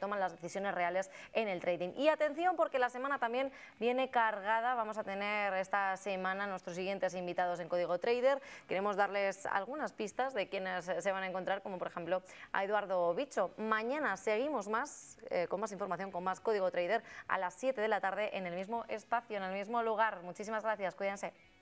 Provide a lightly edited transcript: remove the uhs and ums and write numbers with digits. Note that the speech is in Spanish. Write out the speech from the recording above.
toman las decisiones reales en el trading. Y atención, porque la semana también viene cargada. Vamos a tener esta semana nuestros siguientes invitados en Código Trader. Queremos darles algunas pistas de quienes se van a encontrar, como por ejemplo a Eduardo Bicho. Mañana seguimos con más información, con más Código Trader a las 7 de la tarde en el mismo espacio, en el mismo lugar. Muchísimas gracias, cuídense.